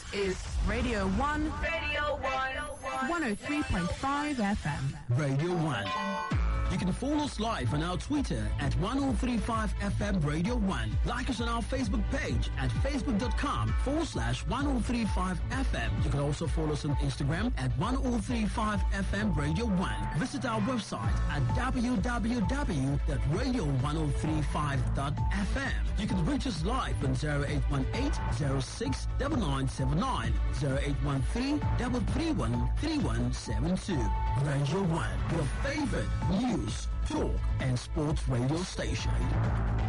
is Radio 1. Radio 1. 103.5 FM. Radio 1. You can follow us live on our Twitter at 1035FM Radio 1. Like us on our Facebook page at facebook.com/1035FM. You can also follow us on Instagram at 1035FM Radio 1. Visit our website at www.radio1035.fm. You can reach us live on 0818-06-9979, 0813-331-3172. Radio 1, your favorite news, talk, and sports radio station.